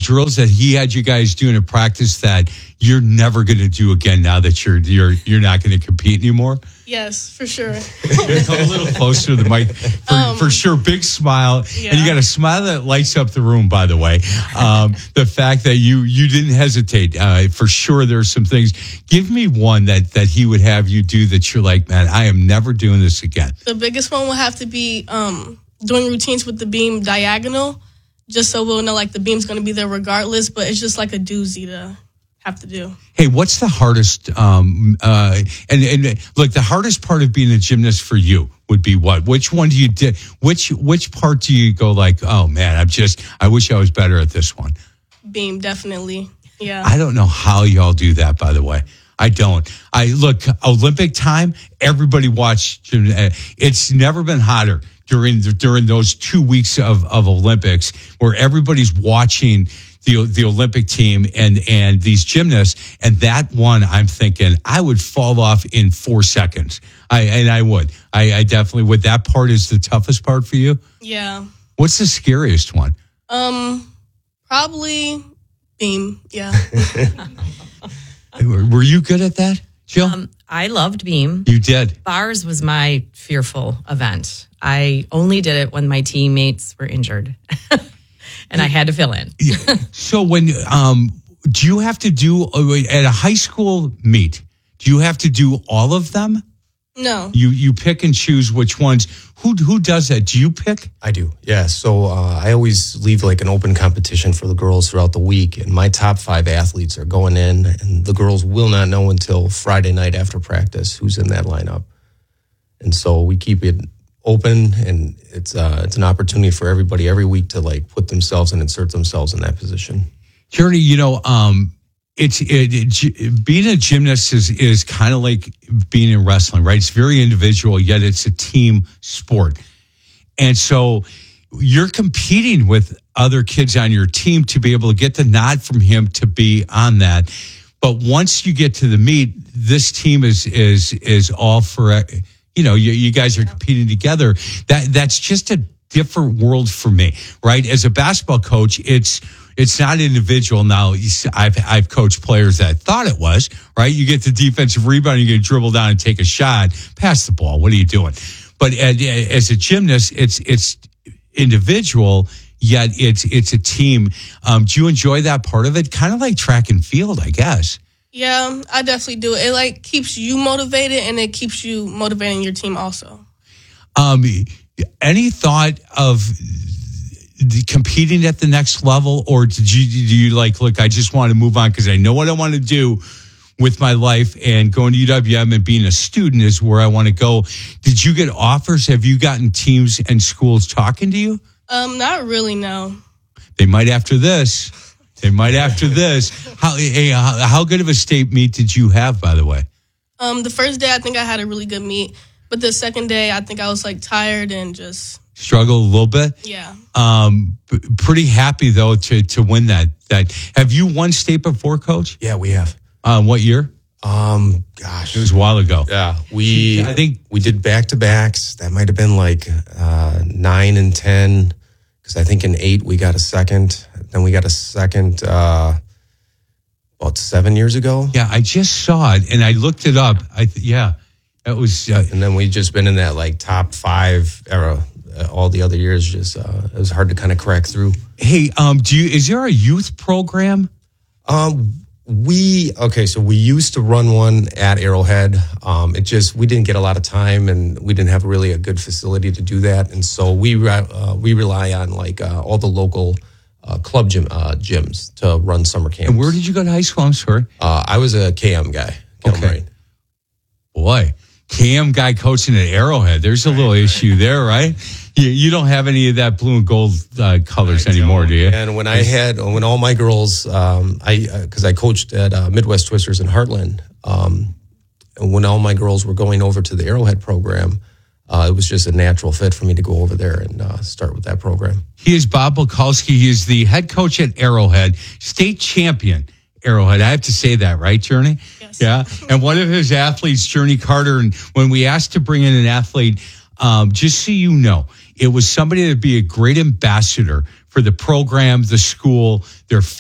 drills that he had you guys doing in practice that you're never going to do again now that you're not going to compete anymore? Yes, for sure. Come a little closer to the mic. For sure, big smile. Yeah. And you got a smile that lights up the room, by the way. The fact that you didn't hesitate. For sure, there's some things. Give me one that he would have you do that you're like, man, I am never doing this again. The biggest one will have to be doing routines with the beam diagonal, just so we'll know like the beam's going to be there regardless, but it's just like a doozy to have to do. Hey, what's the hardest? And look, the hardest part of being a gymnast for you would be what? Which one do you did? Which part do you go like, oh man, I wish I was better at this one? Beam, definitely. Yeah. I don't know how y'all do that, by the way. I don't. Look, Olympic time, everybody watch. It's never been hotter during those 2 weeks of Olympics where everybody's watching the Olympic team and these gymnasts. And that one, I'm thinking I would fall off in 4 seconds. I would. I definitely would. That part is the toughest part for you? Yeah. What's the scariest one? Probably beam. Yeah. Were you good at that, Jill? I loved beam. You did. Bars was my fearful event. I only did it when my teammates were injured. And I had to fill in. So when do you have to do at a high school meet? Do you have to do all of them? No. You pick and choose which ones. Who does that? Do you pick? I do. Yeah. So I always leave like an open competition for the girls throughout the week, and my top 5 athletes are going in, and the girls will not know until Friday night after practice who's in that lineup. And so we keep it open, and it's an opportunity for everybody every week to like put themselves and insert themselves in that position. Journey, being a gymnast is kind of like being in wrestling, right? It's very individual, yet it's a team sport. And so you're competing with other kids on your team to be able to get the nod from him to be on that. But once you get to the meet, this team is all for, you guys are competing together. That's just a different world for me, right? As a basketball coach, it's not individual. Now, I've coached players that thought it was, right? You get the defensive rebound, you get dribble down and take a shot, pass the ball. What are you doing? But as a gymnast, it's individual, yet it's a team. Do you enjoy that part of it? Kind of like track and field, I guess. Yeah, I definitely do. It like keeps you motivated, and it keeps you motivating your team also. Any thought of competing at the next level, or do you like, look, I just want to move on because I know what I want to do with my life, and going to UWM and being a student is where I want to go. Did you get offers? Have you gotten teams and schools talking to you? Not really, no. They might after this. How good of a state meet did you have, by the way? The first day, I think I had a really good meet, but the second day, I think I was like tired and just struggled a little bit. Yeah. Pretty happy though to win that. Have you won state before, Coach? Yeah, we have. What year? Gosh, it was a while ago. Yeah, I think we did back-to-backs. That might have been like 9 and 10, because I think in 8 we got a second. Then we got a second about 7 years ago. Yeah, I just saw it and I looked it up. It was. And then we've just been in that like top 5 era. All the other years, just it was hard to kind of crack through. Hey, is there a youth program? So we used to run one at Arrowhead. We didn't get a lot of time, and we didn't have really a good facility to do that. And so we rely on like all the local club gyms to run summer camps. And where did you go to high school? I'm sorry. I was a KM guy. Okay. Boy, KM guy coaching at Arrowhead. There's a little issue there, right? You don't have any of that blue and gold colors anymore, do you? And when all my girls, because I coached at Midwest Twisters in Heartland, and when all my girls were going over to the Arrowhead program, it was just a natural fit for me to go over there and start with that program. He is Bob Bulkowski. He is the head coach at Arrowhead, state champion Arrowhead. I have to say that, right, Journey? Yes. Yeah. And one of his athletes, Journey Carter, and when we asked to bring in an athlete, just so you know, it was somebody that would be a great ambassador for the program, the school, their